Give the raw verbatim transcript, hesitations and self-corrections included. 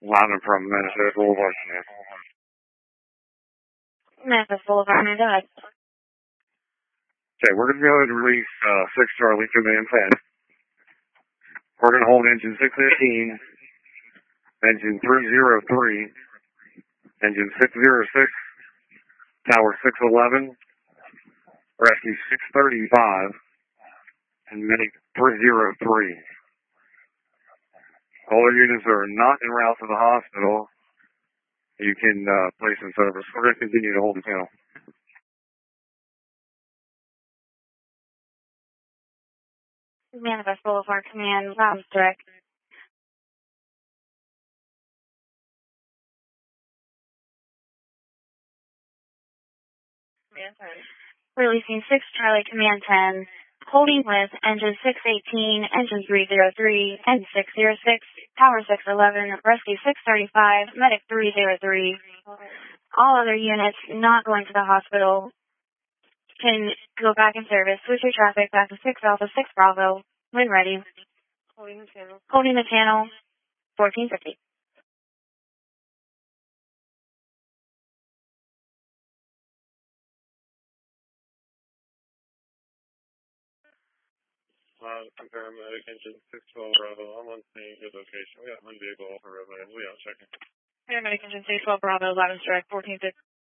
Live from Manifest Boulevard. Manifest Boulevard, go ahead. Okay, we're going to go ahead and release uh, six Charlie Command ten. We're going to hold engine six fifteen, engine three oh three, engine six oh six, tower six eleven, rescue six thirty-five, and medic three oh three. All our units are not en route to the hospital. You can uh, place in service. We're going to continue to hold the channel. Manifest Boulevard Command, Rounds direct. Releasing six Charlie Command ten, holding with engine six eighteen, engine three oh three, engine six oh six, tower six eleven, rescue six thirty-five, medic three oh three. All other units not going to the hospital can go back in service. Switch your traffic back to six Alpha, six Bravo, when ready. Holding the channel. Holding the channel, fourteen fifty. Uh, paramedic engine six twelve Bravo. I'm on scene. Good location. We got one vehicle off the road, and we are checking. Paramedic engine six twelve Bravo, eleven direct, fourteen fifty.